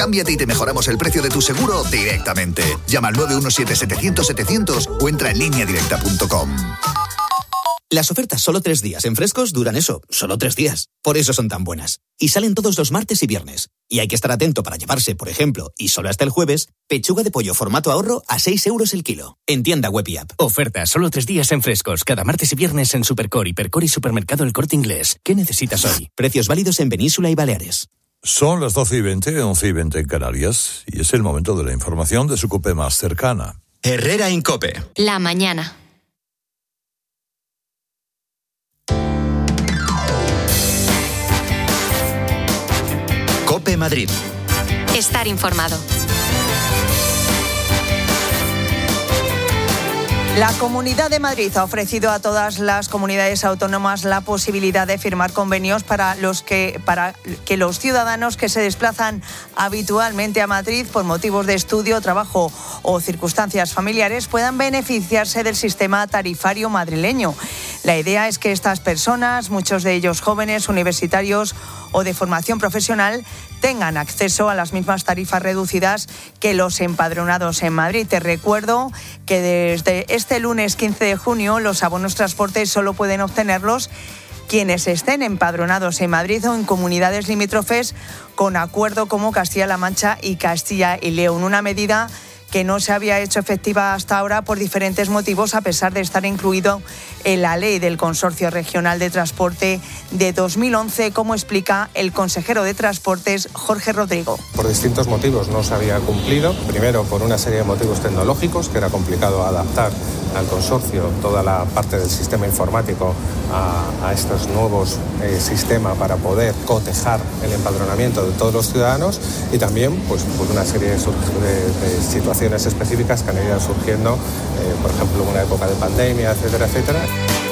cámbiate y te mejoramos el precio de tu seguro directamente. Llama al 917-700-700 o entra en lineadirecta.com. Las ofertas solo 3 días en Frescos duran eso, solo 3 días. Por eso son tan buenas. Y salen todos los martes y viernes. Y hay que estar atento para llevarse, por ejemplo, y solo hasta el jueves, pechuga de pollo formato ahorro a 6 euros el kilo. En tienda web y app. Ofertas solo 3 días en Frescos. Cada martes y viernes en Supercor, Hipercor y Supermercado El Corte Inglés. ¿Qué necesitas hoy? Precios válidos en Península y Baleares. Son las 12:20, 11:20 en Canarias. Y es el momento de la información de su COPE más cercana. Herrera en COPE. La mañana. COPE Madrid. Estar informado. La Comunidad de Madrid ha ofrecido a todas las comunidades autónomas la posibilidad de firmar convenios para que los ciudadanos que se desplazan habitualmente a Madrid por motivos de estudio, trabajo o circunstancias familiares puedan beneficiarse del sistema tarifario madrileño. La idea es que estas personas, muchos de ellos jóvenes, universitarios o de formación profesional, tengan acceso a las mismas tarifas reducidas que los empadronados en Madrid. Te recuerdo que desde este lunes 15 de junio los abonos transportes solo pueden obtenerlos quienes estén empadronados en Madrid o en comunidades limítrofes con acuerdo como Castilla-La Mancha y Castilla y León. Una medida que no se había hecho efectiva hasta ahora por diferentes motivos, a pesar de estar incluido en la ley del Consorcio Regional de Transporte de 2011, como explica el consejero de Transportes, Jorge Rodrigo. Por distintos motivos no se había cumplido. Primero, por una serie de motivos tecnológicos, que era complicado adaptar al consorcio toda la parte del sistema informático a estos nuevos sistemas para poder cotejar el empadronamiento de todos los ciudadanos, y también pues, por una serie de situaciones específicas que han ido surgiendo, por ejemplo, en una época de pandemia, etcétera, etcétera.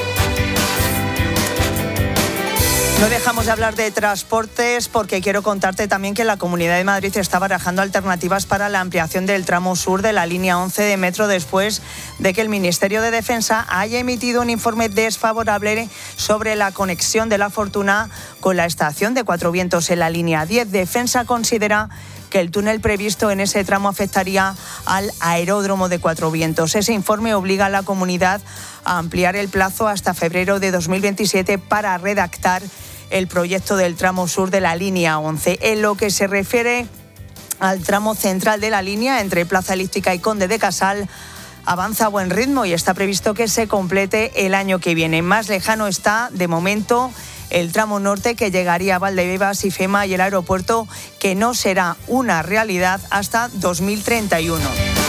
No dejamos de hablar de transportes porque quiero contarte también que la Comunidad de Madrid está barajando alternativas para la ampliación del tramo sur de la línea 11 de metro después de que el Ministerio de Defensa haya emitido un informe desfavorable sobre la conexión de La Fortuna con la estación de Cuatro Vientos en la línea 10. Defensa considera que el túnel previsto en ese tramo afectaría al aeródromo de Cuatro Vientos. Ese informe obliga a la comunidad a ampliar el plazo hasta febrero de 2027 para redactar el proyecto del tramo sur de la línea 11. En lo que se refiere al tramo central de la línea, entre Plaza Elíptica y Conde de Casal, avanza a buen ritmo y está previsto que se complete el año que viene. Más lejano está, de momento, el tramo norte, que llegaría a Valdebebas y Fema, y el aeropuerto, que no será una realidad hasta 2031.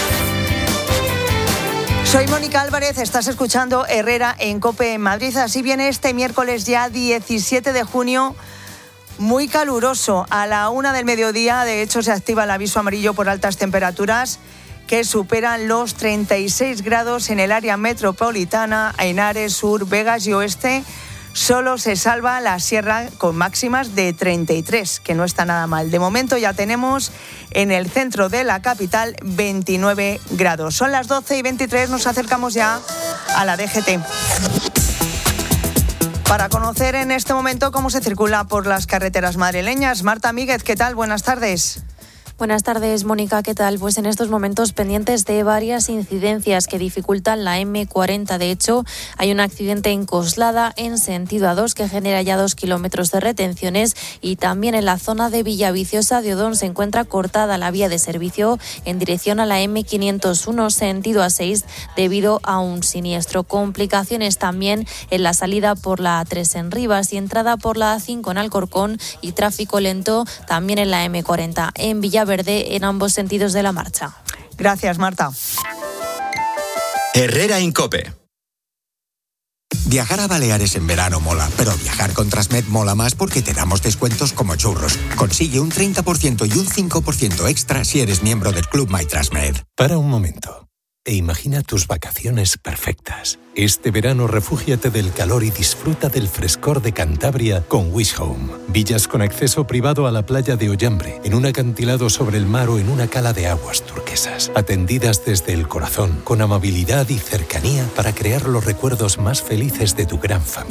Soy Mónica Álvarez, estás escuchando Herrera en COPE en Madrid. Así viene este miércoles ya 17 de junio, muy caluroso. A la 1 del mediodía, de hecho, se activa el aviso amarillo por altas temperaturas que superan los 36 grados en el área metropolitana, Henares, Sur, Vegas y Oeste. Solo se salva la sierra con máximas de 33, que no está nada mal. De momento ya tenemos en el centro de la capital 29 grados. Son las 12:23, nos acercamos ya a la DGT. Para conocer en este momento cómo se circula por las carreteras madrileñas, Marta Míguez, ¿qué tal? Buenas tardes. Buenas tardes, Mónica, ¿qué tal? Pues en estos momentos pendientes de varias incidencias que dificultan la M40. De hecho, hay un accidente en Coslada en sentido A2 que genera ya 2 kilómetros de retenciones, y también en la zona de Villaviciosa de Odón se encuentra cortada la vía de servicio en dirección a la M501 sentido A6 debido a un siniestro. Complicaciones también en la salida por la A3 en Rivas y entrada por la A5 en Alcorcón, y tráfico lento también en la M40 en Villaverde en ambos sentidos de la marcha. Gracias, Marta. Herrera en COPE. Viajar a Baleares en verano mola, pero viajar con Transmed mola más porque te damos descuentos como churros. Consigue un 30% y un 5% extra si eres miembro del Club My Transmed. Para un momento e imagina tus vacaciones perfectas. Este verano refúgiate del calor y disfruta del frescor de Cantabria con Wish Home. Villas con acceso privado a la playa de Ollambre, en un acantilado sobre el mar o en una cala de aguas turquesas. Atendidas desde el corazón, con amabilidad y cercanía para crear los recuerdos más felices de tu gran familia.